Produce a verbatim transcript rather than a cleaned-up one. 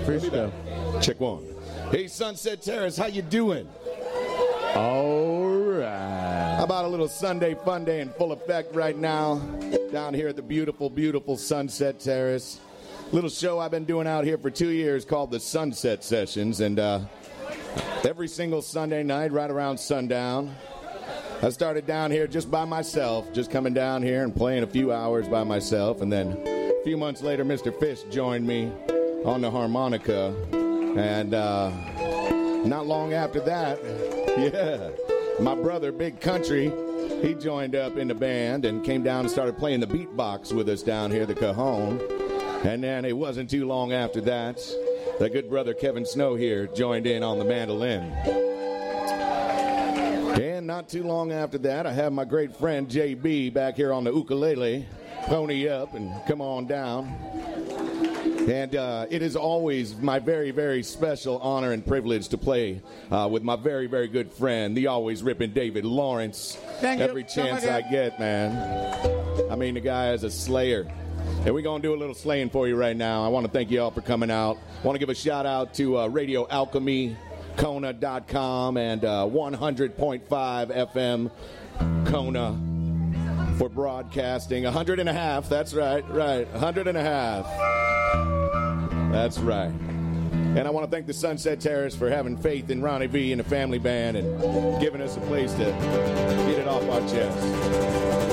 First go. Check one. Hey, Sunset Terrace, how you doing? All right. How about a little Sunday fun day in full effect right now down here at the beautiful, beautiful Sunset Terrace. Little show I've been doing out here for two years called the Sunset Sessions, and uh, every single Sunday night right around sundown, I started down here just by myself, just coming down here and playing a few hours by myself, and then a few months later, Mister Fish joined me on the harmonica, and uh, not long after that, yeah, my brother, Big Country, he joined up in the band and came down and started playing the beatbox with us down here, the cajon. And then it wasn't too long after that, the good brother Kevin Snow here joined in on the mandolin. And not too long after that, I have my great friend J B back here on the ukulele. Pony up and come on down. And uh, it is always my very, very special honor and privilege to play uh, with my very, very good friend, the always ripping David Lawrence. Thank Every you. chance I get, man. I mean, the guy is a slayer. And we're going to do a little slaying for you right now. I want to thank you all for coming out. I want to give a shout out to uh, Radio Alchemy, Kona dot com, and uh, one hundred point five F M Kona for broadcasting. one hundred and a half, that's right, right, one hundred and a half. That's right. And I want to thank the Sunset Terrace for having faith in Ronnie V and the family band and giving us a place to get it off our chest.